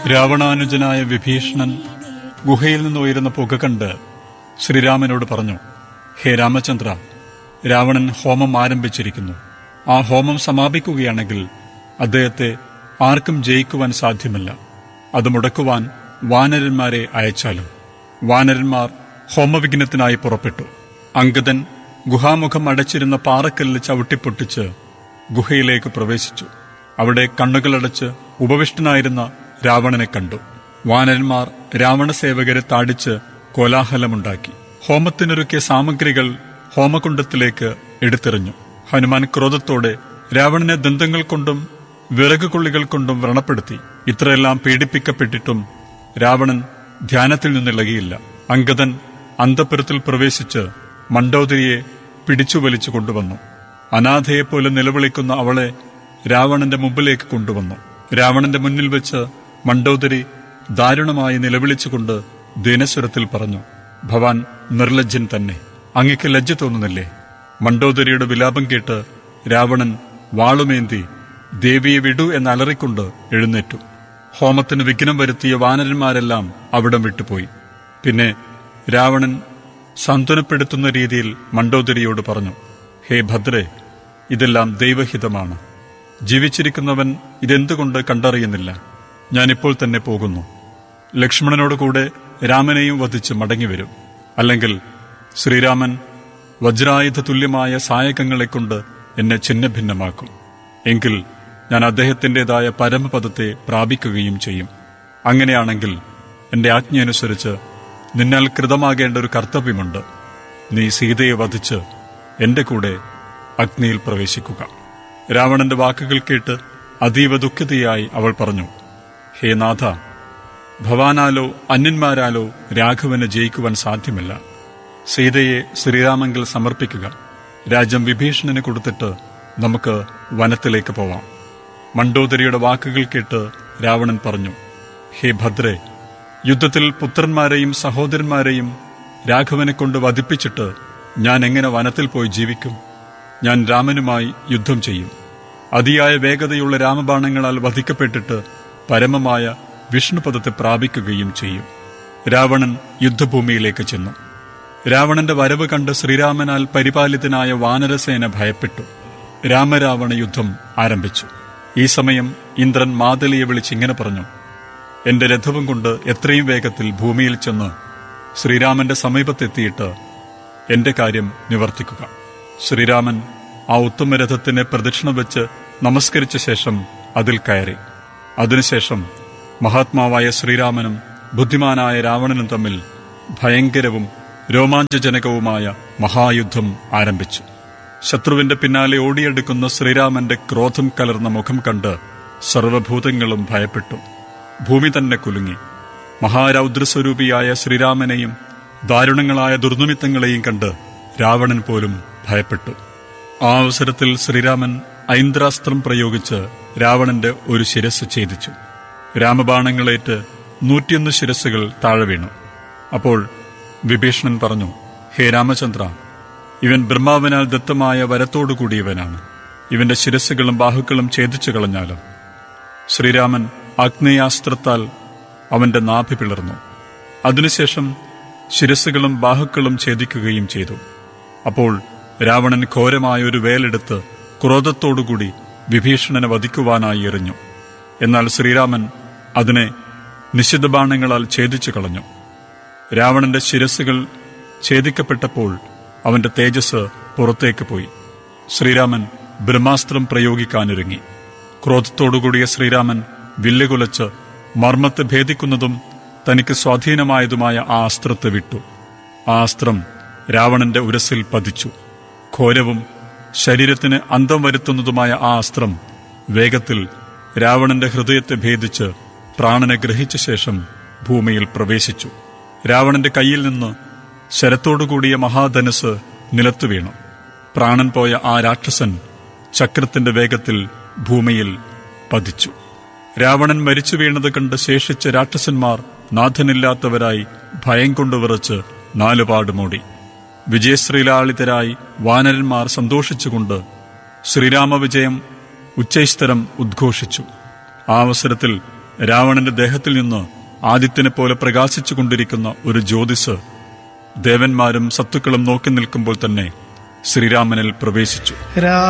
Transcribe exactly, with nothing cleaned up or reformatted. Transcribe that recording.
രാവണാനുജനായ വിഭീഷണൻ ഗുഹയിൽ നിന്ന് ഉയരുന്ന പുക കണ്ട് ശ്രീരാമനോട് പറഞ്ഞു, ഹേ രാമചന്ദ്ര, രാവണൻ ഹോമം ആരംഭിച്ചിരിക്കുന്നു. ആ ഹോമം സമാപിക്കുകയാണെങ്കിൽ അദ്ദേഹത്തെ ആർക്കും ജയിക്കുവാൻ സാധ്യമല്ല. അത് മുടക്കുവാൻ വാനരന്മാരെ അയച്ചാലും. വാനരന്മാർ ഹോമവിഘ്നത്തിനായി പുറപ്പെട്ടു. അങ്കദൻ ഗുഹാമുഖം അടച്ചിരുന്ന പാറക്കല്ല് ചവിട്ടിപ്പൊട്ടിച്ച് ഗുഹയിലേക്ക് പ്രവേശിച്ചു. അവിടെ കണ്ണുകളടച്ച് ഉപവിഷ്ടനായിരുന്ന രാവണനെ കണ്ടു. വാനരന്മാർ രാവണസേവകരെ താടിച്ച് കോലാഹലമുണ്ടാക്കി. ഹോമത്തിനൊരുക്കിയ സാമഗ്രികൾ ഹോമകുണ്ടത്തിലേക്ക് എടുത്തെറിഞ്ഞു. ഹനുമാൻ ക്രോധത്തോടെ രാവണനെ ദന്തങ്ങൾ കൊണ്ടും വിറകുകൊള്ളികൾ കൊണ്ടും വ്രണപ്പെടുത്തി. ഇത്രയെല്ലാം പീഡിപ്പിക്കപ്പെട്ടിട്ടും രാവണൻ ധ്യാനത്തിൽ നിന്നിളകിയില്ല. അങ്കദൻ അന്തഃപുരത്തിൽ പ്രവേശിച്ച് മണ്ഡോദരിയെ പിടിച്ചു വലിച്ചു കൊണ്ടുവന്നു. അനാഥയെപ്പോലെ നിലവിളിക്കുന്ന അവളെ രാവണന്റെ മുമ്പിലേക്ക് കൊണ്ടുവന്നു. രാവണന്റെ മുന്നിൽ വെച്ച് മണ്ഡോദരി ദാരുണമായി നിലവിളിച്ചുകൊണ്ട് ദീനസ്വരത്തിൽ പറഞ്ഞു, ഭവാൻ നിർലജ്ജൻ തന്നെ, അങ്ങയ്ക്ക് ലജ്ജ തോന്നുന്നില്ലേ? മണ്ഡോദരിയുടെ വിലാപം കേട്ട് രാവണൻ വാളുമേന്തി ദേവിയെ വിടൂ എന്നലറിക്കൊണ്ട് എഴുന്നേറ്റു. ഹോമത്തിന് വിഘ്നം വരുത്തിയ വാനരന്മാരെല്ലാം അവിടം വിട്ടുപോയി. പിന്നെ രാവണൻ സാന്ത്വനപ്പെടുത്തുന്ന രീതിയിൽ മണ്ഡോദരിയോട് പറഞ്ഞു, ഹേ ഭദ്രേ, ഇതെല്ലാം ദൈവഹിതമാണ്. ജീവിച്ചിരിക്കുന്നവൻ ഇതെന്തുകൊണ്ട് കണ്ടറിയുന്നില്ല? ഞാനിപ്പോൾ തന്നെ പോകുന്നു. ലക്ഷ്മണനോടുകൂടെ രാമനെയും വധിച്ച് മടങ്ങിവരും. അല്ലെങ്കിൽ ശ്രീരാമൻ വജ്രായുധ തുല്യമായ സായകങ്ങളെക്കൊണ്ട് എന്നെ ഛിന്നഭിന്നമാക്കും. എങ്കിൽ ഞാൻ അദ്ദേഹത്തിൻ്റെതായ പരമപദത്തെ പ്രാപിക്കുകയും ചെയ്യും. അങ്ങനെയാണെങ്കിൽ എന്റെ ആജ്ഞയനുസരിച്ച് നിന്നാൽ കൃതമാകേണ്ട ഒരു കർത്തവ്യമുണ്ട്. നീ സീതയെ വധിച്ച് എന്റെ കൂടെ അഗ്നിയിൽ പ്രവേശിക്കുക. രാവണന്റെ വാക്കുകൾ കേട്ട് അതീവ ദുഃഖിതയായി അവൾ പറഞ്ഞു, ഹേ നാഥ, ഭവാനാലോ അന്യന്മാരാലോ രാഘവനെ ജയിക്കുവാൻ സാധ്യമല്ല. സീതയെ ശ്രീരാമങ്കിൽ സമർപ്പിക്കുക. രാജ്യം വിഭീഷണന് കൊടുത്തിട്ട് നമുക്ക് വനത്തിലേക്ക് പോവാം. മണ്ഡോദരിയുടെ വാക്കുകൾ കേട്ട് രാവണൻ പറഞ്ഞു, ഹേ ഭദ്രേ, യുദ്ധത്തിൽ പുത്രന്മാരെയും സഹോദരന്മാരെയും രാഘവനെ കൊണ്ട് വധിപ്പിച്ചിട്ട് ഞാൻ എങ്ങനെ വനത്തിൽ പോയി ജീവിക്കും? ഞാൻ രാമനുമായി യുദ്ധം ചെയ്യും. അതിയായ വേഗതയുള്ള രാമബാണങ്ങളാൽ വധിക്കപ്പെട്ടിട്ട് പരമമായ വിഷ്ണുപദത്തെ പ്രാപിക്കുകയും ചെയ്യും. രാവണൻ യുദ്ധഭൂമിയിലേക്ക് ചെന്നു. രാവണന്റെ വരവ് കണ്ട് ശ്രീരാമനാൽ പരിപാലിതനായ വാനരസേന ഭയപ്പെട്ടു. രാമരാവണ യുദ്ധം ആരംഭിച്ചു. ഈ സമയം ഇന്ദ്രൻ മാതലിയെ വിളിച്ചിങ്ങനെ പറഞ്ഞു, എന്റെ രഥവും കൊണ്ട് എത്രയും വേഗത്തിൽ ഭൂമിയിൽ ചെന്ന് ശ്രീരാമന്റെ സമീപത്തെത്തിയിട്ട് എന്റെ കാര്യം നിവർത്തിക്കുക. ശ്രീരാമൻ ആ ഉത്തമരഥത്തിനെ പ്രദക്ഷിണം വെച്ച് നമസ്കരിച്ച ശേഷം അതിൽ കയറി. അതിനുശേഷം മഹാത്മാവായ ശ്രീരാമനും ബുദ്ധിമാനായ രാവണനും തമ്മിൽ ഭയങ്കരവും രോമാഞ്ചജനകവുമായ മഹായുദ്ധം ആരംഭിച്ചു. ശത്രുവിന്റെ പിന്നാലെ ഓടിയെടുക്കുന്ന ശ്രീരാമന്റെ ക്രോധം കലർന്ന മുഖം കണ്ട് സർവഭൂതങ്ങളും ഭയപ്പെട്ടു. ഭൂമി തന്നെ കുലുങ്ങി. മഹാരൗദ്രസ്വരൂപിയായ ശ്രീരാമനെയും ദാരുണങ്ങളായ ദുർനിമിത്തങ്ങളെയും കണ്ട് രാവണൻ പോലും ഭയപ്പെട്ടു. ആ അവസരത്തിൽ ശ്രീരാമൻ ഐന്ദ്രാസ്ത്രം പ്രയോഗിച്ച് രാവണന്റെ ഒരു ശിരസ് ഛേദിച്ചു. രാമബാണങ്ങളേറ്റ് നൂറ്റിയൊന്ന് ശിരസ്സുകൾ താഴെ വീണു. അപ്പോൾ വിഭീഷണൻ പറഞ്ഞു, ഹേ രാമചന്ദ്ര, ഇവൻ ബ്രഹ്മാവിനാൽ ദത്തമായ വരത്തോടുകൂടിയവനാണ്. ഇവന്റെ ശിരസ്സുകളും ബാഹുക്കളും ഛേദിച്ചു കളഞ്ഞാലും. ശ്രീരാമൻ ആഗ്നേയാസ്ത്രത്താൽ അവന്റെ നാഭി പിളർന്നു. അതിനുശേഷം ശിരസ്സുകളും ബാഹുക്കളും ഛേദിക്കുകയും ചെയ്തു. അപ്പോൾ രാവണൻ ഘോരമായ ഒരു വേലെടുത്ത് ക്രോധത്തോടുകൂടി വിഭീഷണനെ വധിക്കുവാനായി എറിഞ്ഞു. എന്നാൽ ശ്രീരാമൻ അതിനെ നിശിതബാണങ്ങളാൽ ഛേദിച്ചു കളഞ്ഞു. രാവണന്റെ ശിരസ്സുകൾ ഛേദിക്കപ്പെട്ടപ്പോൾ അവന്റെ തേജസ് പുറത്തേക്ക് പോയി. ശ്രീരാമൻ ബ്രഹ്മാസ്ത്രം പ്രയോഗിക്കാനൊരുങ്ങി. ക്രോധത്തോടുകൂടിയ ശ്രീരാമൻ വില്ലുകുലച്ച് മർമ്മത്തെ ഭേദിക്കുന്നതും തനിക്ക് സ്വാധീനമായതുമായ ആ അസ്ത്രത്തെ വിട്ടു. ആ അസ്ത്രം രാവണന്റെ ഉരസിൽ പതിച്ചു. ഘോരവും ശരീരത്തിന് അന്തം വരുത്തുന്നതുമായ ആ അസ്ത്രം വേഗത്തിൽ രാവണന്റെ ഹൃദയത്തെ ഭേദിച്ച് പ്രാണനെ ഗ്രഹിച്ച ശേഷം ഭൂമിയിൽ പ്രവേശിച്ചു. രാവണന്റെ കയ്യിൽ നിന്ന് ശരത്തോടുകൂടിയ മഹാധനുസ് നിലത്തു വീണു. പ്രാണൻ പോയ ആ രാക്ഷസൻ ചക്രത്തിന്റെ വേഗത്തിൽ ഭൂമിയിൽ പതിച്ചു. രാവണൻ മരിച്ചു വീണത് കണ്ട് ശേഷിച്ച രാക്ഷസന്മാർ നാഥനില്ലാത്തവരായി ഭയം കൊണ്ടു വിറച്ച് നാലുപാട് മൂടി. വിജയശ്രീലാളിതരായി വാനരന്മാർ സന്തോഷിച്ചുകൊണ്ട് ശ്രീരാമവിജയം ഉച്ചൈസ്തരം ഉദ്ഘോഷിച്ചു. ആ അവസരത്തിൽ രാവണന്റെ ദേഹത്തിൽ നിന്ന് ആദിത്യനെ പോലെ പ്രകാശിച്ചു കൊണ്ടിരിക്കുന്ന ഒരു ജ്യോതിസ് ദേവന്മാരും സത്തുക്കളും നോക്കി നിൽക്കുമ്പോൾ തന്നെ ശ്രീരാമനിൽ പ്രവേശിച്ചു.